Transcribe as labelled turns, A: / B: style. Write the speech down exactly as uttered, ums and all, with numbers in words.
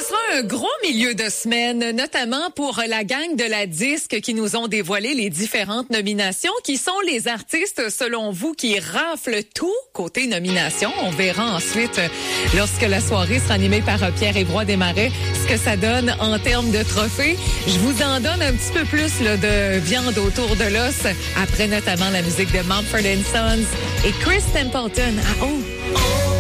A: sera un gros milieu de semaine, notamment pour la gang de la disque qui nous ont dévoilé les différentes nominations. Qui sont les artistes, selon vous, qui raflent tout côté nomination? On verra ensuite, lorsque la soirée sera animée par Pierre-Évroy Desmarais, ce que ça donne en termes de trophées. Je vous en donne un petit peu plus là, de viande autour de l'os, après notamment la musique de Mumford and Sons et Chris Templeton à Oh!